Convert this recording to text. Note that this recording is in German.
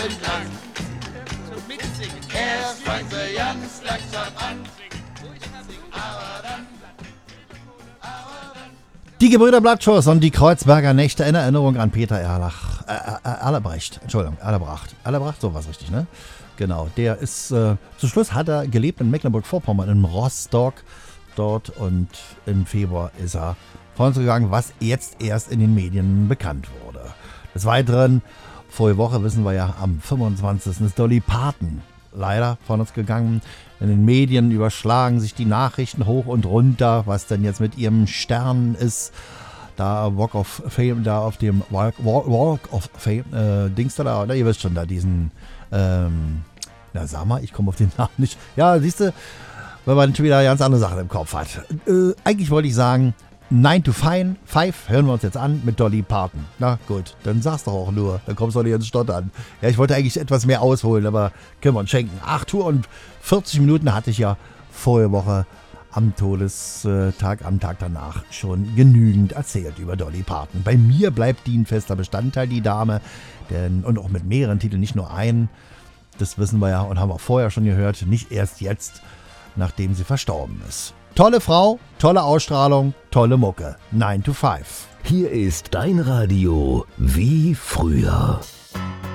entlang. Erst fangen sie ganz langsam an. Die Gebrüder Blattschuss und die Kreuzberger Nächte in Erinnerung an Peter Erlebrecht. Entschuldigung, Erlebracht. Erlebracht, so was richtig, ne? Genau, der ist, zu Schluss hat er gelebt in Mecklenburg-Vorpommern, in Rostock dort, und im Februar ist er von uns gegangen, was jetzt erst in den Medien bekannt wurde. Des Weiteren, vorige Woche wissen wir ja, am 25. ist Dolly Parton leider von uns gegangen. In den Medien überschlagen sich die Nachrichten hoch und runter, was denn jetzt mit ihrem Stern ist. Da Walk of Fame, da auf dem Walk of Fame, Dings da, oder ihr wisst schon, da diesen, na sag mal, ich komme auf den Namen nicht. Ja, siehst du, wenn man schon wieder ganz andere Sachen im Kopf hat. Eigentlich wollte ich sagen, 9 to 5 hören wir uns jetzt an mit Dolly Parton. Na gut, dann sag's doch auch nur, dann kommst du doch nicht ins Stottern. Ja, ich wollte eigentlich etwas mehr ausholen, aber können wir uns schenken. 8 Uhr und 40 Minuten hatte ich ja vorige Woche am Todestag, am Tag danach schon genügend erzählt über Dolly Parton. Bei mir bleibt die ein fester Bestandteil, die Dame, und auch mit mehreren Titeln, nicht nur einen. Das wissen wir ja und haben wir vorher schon gehört, nicht erst jetzt, nachdem sie verstorben ist. Tolle Frau, tolle Ausstrahlung, tolle Mucke. 9 to 5. Hier ist dein Radio wie früher.